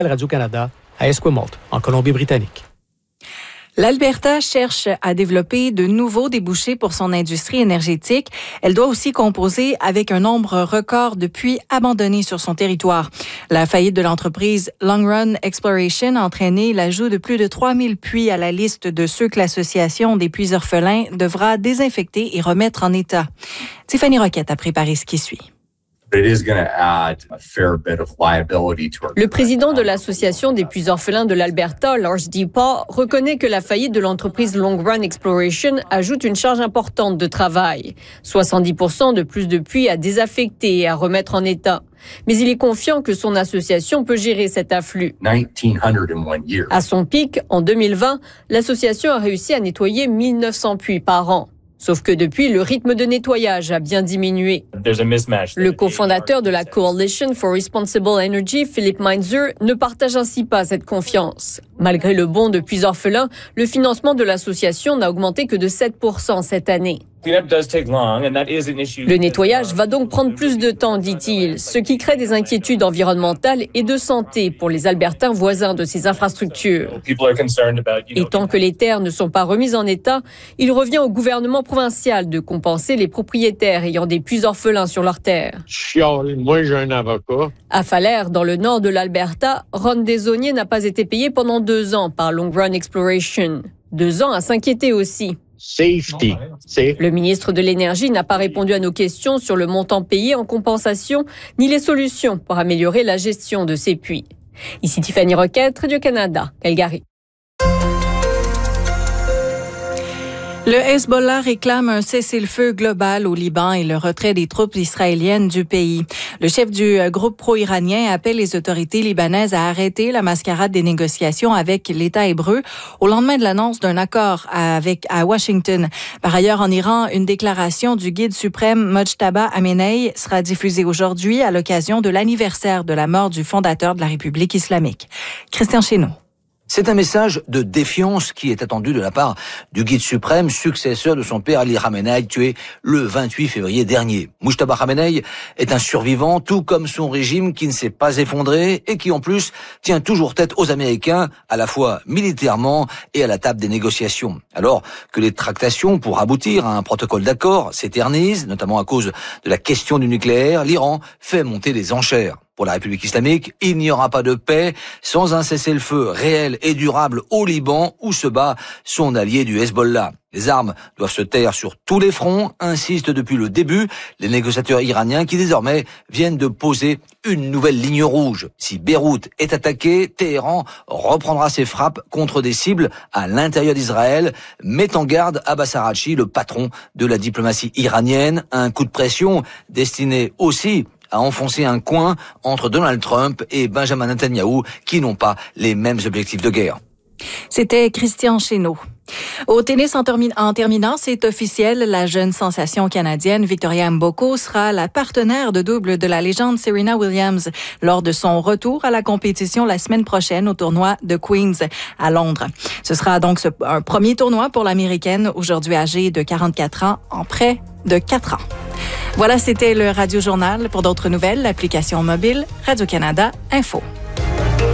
Radio-Canada à Esquimalt, en Colombie-Britannique. L'Alberta cherche à développer de nouveaux débouchés pour son industrie énergétique. Elle doit aussi composer avec un nombre record de puits abandonnés sur son territoire. La faillite de l'entreprise Long Run Exploration a entraîné l'ajout de plus de 3000 puits à la liste de ceux que l'Association des puits orphelins devra désinfecter et remettre en état. Tiffany Roquette a préparé ce qui suit. Le président de l'Association des puits orphelins de l'Alberta, Lars DePaul, reconnaît que la faillite de l'entreprise Long Run Exploration ajoute une charge importante de travail. 70% de plus de puits à désaffecter et à remettre en état. Mais il est confiant que son association peut gérer cet afflux. À son pic, en 2020, l'association a réussi à nettoyer 1900 puits par an. Sauf que depuis, le rythme de nettoyage a bien diminué. Le cofondateur de la Coalition for Responsible Energy, Philip Meinzer, ne partage ainsi pas cette confiance. Malgré le bond de puits orphelins, le financement de l'association n'a augmenté que de 7% cette année. Le nettoyage va donc prendre plus de temps, dit-il, ce qui crée des inquiétudes environnementales et de santé pour les Albertains voisins de ces infrastructures. Et tant que les terres ne sont pas remises en état, il revient au gouvernement provincial de compenser les propriétaires ayant des puits orphelins sur leurs terres. Moi, j'ai un avocat. À Falaire, dans le nord de l'Alberta, Ron Desaulniers n'a pas été payé pendant 2 ans par Long Run Exploration. 2 ans à s'inquiéter aussi. Safety. Le ministre de l'Énergie n'a pas répondu à nos questions sur le montant payé en compensation ni les solutions pour améliorer la gestion de ces puits. Ici Tiffany Roquette, Radio-Canada, Calgary. Le Hezbollah réclame un cessez-le-feu global au Liban et le retrait des troupes israéliennes du pays. Le chef du groupe pro-iranien appelle les autorités libanaises à arrêter la mascarade des négociations avec l'État hébreu au lendemain de l'annonce d'un accord à Washington. Par ailleurs, en Iran, une déclaration du guide suprême Mojtaba Amenei sera diffusée aujourd'hui à l'occasion de l'anniversaire de la mort du fondateur de la République islamique. Christian Chénaud. C'est un message de défiance qui est attendu de la part du guide suprême, successeur de son père Ali Khamenei, tué le 28 février dernier. Mojtaba Khamenei est un survivant, tout comme son régime qui ne s'est pas effondré et qui en plus tient toujours tête aux Américains, à la fois militairement et à la table des négociations. Alors que les tractations pour aboutir à un protocole d'accord s'éternisent, notamment à cause de la question du nucléaire, l'Iran fait monter les enchères. Pour la République islamique, il n'y aura pas de paix sans un cessez-le-feu réel et durable au Liban où se bat son allié du Hezbollah. Les armes doivent se taire sur tous les fronts, insistent depuis le début les négociateurs iraniens qui désormais viennent de poser une nouvelle ligne rouge. Si Beyrouth est attaquée, Téhéran reprendra ses frappes contre des cibles à l'intérieur d'Israël, met en garde Abbas Araghchi, le patron de la diplomatie iranienne, un coup de pression destiné aussi à enfoncer un coin entre Donald Trump et Benjamin Netanyahou qui n'ont pas les mêmes objectifs de guerre. C'était Christian Chénaud. Au tennis en terminant, c'est officiel, la jeune sensation canadienne Victoria Mboko sera la partenaire de double de la légende Serena Williams lors de son retour à la compétition la semaine prochaine au tournoi de Queens à Londres. Ce sera donc un premier tournoi pour l'Américaine, aujourd'hui âgée de 44 ans, en près de 4 ans. Voilà, c'était le Radio Journal. Pour d'autres nouvelles, l'application mobile Radio-Canada Info.